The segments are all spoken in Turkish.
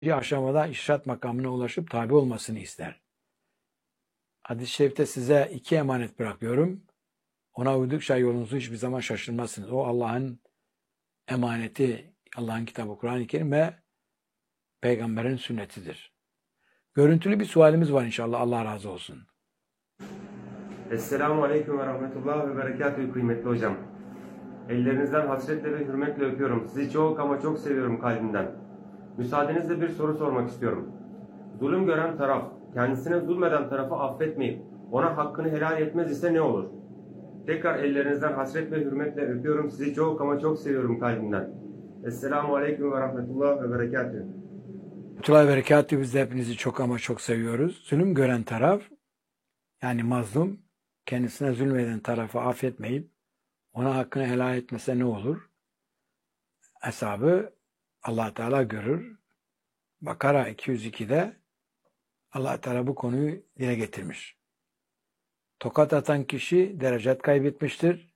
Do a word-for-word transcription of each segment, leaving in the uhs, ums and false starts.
bir aşamada işrat makamına ulaşıp tabi olmasını ister. Hadis-i şerifte size iki emanet bırakıyorum. Ona uydukça yolunuzu hiçbir zaman şaşırmazsınız. O Allah'ın emaneti, Allah'ın kitabı Kur'an-ı Kerim ve peygamberin sünnetidir. Görüntülü bir sualimiz var inşallah. Allah razı olsun. Esselamu Aleyküm ve Rahmetullah ve Berekatühü kıymetli hocam. Ellerinizden hasretle ve hürmetle öpüyorum. Sizi çok ama çok seviyorum kalbimden. Müsaadenizle bir soru sormak istiyorum. Zulüm gören taraf, kendisine zulmeden tarafı affetmeyip ona hakkını helal etmez ise ne olur? Tekrar ellerinizden hasret ve hürmetle öpüyorum. Sizi çok ama çok seviyorum kalbimden. Esselamu Aleyküm ve Rahmetullah ve Berekatühü. Rahmetullahi ve berekatühü, biz de hepinizi çok ama çok seviyoruz. Zulüm gören taraf, yani mazlum, kendisine zulmeden tarafı affetmeyip ona hakkını helal etmese ne olur? Hesabı Allah Teala görür. Bakara iki yüz iki'de Allah Teala bu konuyu dile getirmiş. Tokat atan kişi derecat kaybetmiştir.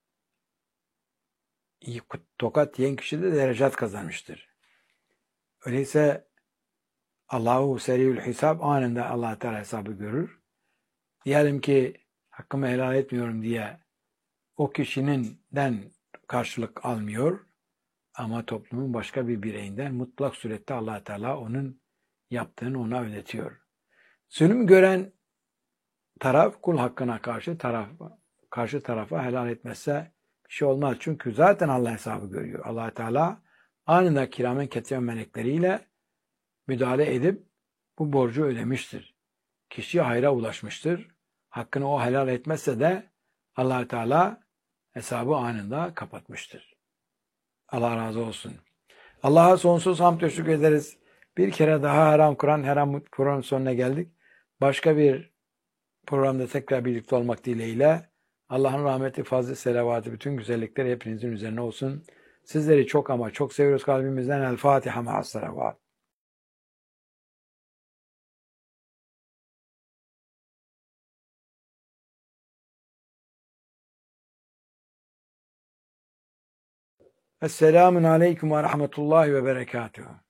Tokat yiyen kişi de derecat kazanmıştır. Öyleyse Allahu seriyül hesap, anında Allah Teala hesabı görür. Diyelim ki hakkımı helal etmiyorum diye o kişininden karşılık almıyor ama toplumun başka bir bireyinden mutlak surette Allah Teala onun yaptığını ona ödetiyor. Zulüm gören taraf kul hakkına karşı taraf karşı tarafa helal etmezse bir şey olmaz. Çünkü zaten Allah hesabı görüyor. Allah Teala anında kiramen ketiben melekleriyle müdahale edip bu borcu ödemiştir. Kişi hayra ulaşmıştır. Hakkını o helal etmezse de Allah Teala hesabı anında kapatmıştır. Allah razı olsun. Allah'a sonsuz hamd teşekkür ederiz. Bir kere daha Haram Kur'an, Haram Kur'an sonuna geldik. Başka bir programda tekrar birlikte olmak dileğiyle Allah'ın rahmeti, fazlı, selavatı, bütün güzellikleri hepinizin üzerine olsun. Sizleri çok ama çok seviyoruz kalbimizden. El Fatiha ma'as selavat. Esselamun aleyküm ve rahmetullahi ve berekatuhu.